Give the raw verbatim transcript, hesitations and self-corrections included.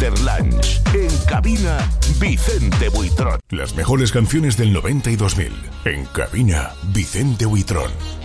After Lunch. En cabina, Vicente Buitrón. Las mejores canciones del noventa y dos mil. En cabina, Vicente Buitrón.